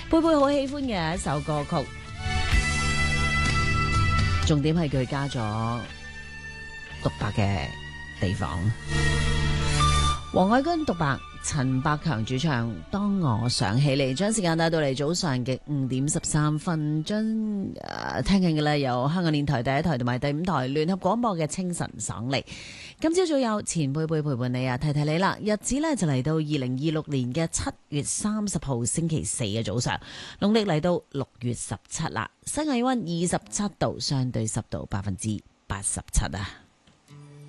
貝貝好喜歡嘅一首歌曲，重點係佢加咗獨白嘅地方。黃凱君獨白，陳百強主唱。當我想起你，將時間帶到嚟早上嘅5:13，將聽緊嘅咧有香港電台第一台同埋第5台聯合廣播嘅清晨爽利。今朝早有前輩輩陪伴你啊，提提你啦。日子咧就嚟到2026年嘅7月30號星期四嘅早上，農曆嚟到6月17啦。室外溫27度，相對濕度87%啊。